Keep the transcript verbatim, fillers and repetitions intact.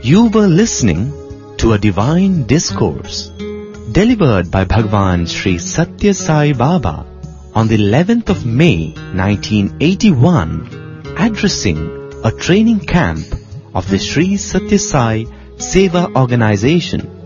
You were listening to a divine discourse delivered by Bhagwan Sri Satya Sai Baba on the eleventh of May nineteen eighty-one, addressing a training camp of the Sri Satya Sai Seva Organization